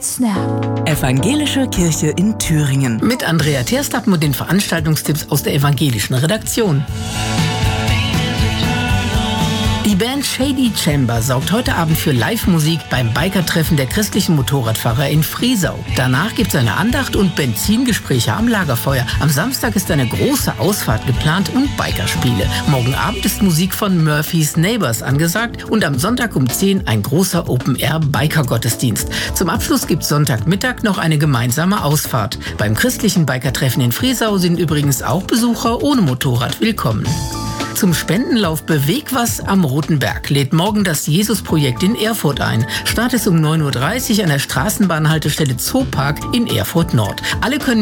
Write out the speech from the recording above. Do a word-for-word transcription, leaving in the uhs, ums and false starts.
Hit Snap. Evangelische Kirche in Thüringen. Mit Andrea Terstappen und den Veranstaltungstipps aus der evangelischen Redaktion. Die Band Shady Chamber sorgt heute Abend für Live-Musik beim Biker-Treffen der christlichen Motorradfahrer in Friesau. Danach gibt es eine Andacht und Benzingespräche am Lagerfeuer. Am Samstag ist eine große Ausfahrt geplant und Bikerspiele. Morgen Abend ist Musik von Murphy's Neighbors angesagt und am Sonntag um zehn ein großer Open-Air-Biker-Gottesdienst. Zum Abschluss gibt es Sonntagmittag noch eine gemeinsame Ausfahrt. Beim christlichen Biker-Treffen in Friesau sind übrigens auch Besucher ohne Motorrad willkommen. Zum Spendenlauf Beweg was am Roten Berg lädt morgen das Jesus-Projekt in Erfurt ein. Start ist um neun Uhr dreißig an der Straßenbahnhaltestelle Zoopark in Erfurt Nord. Alle können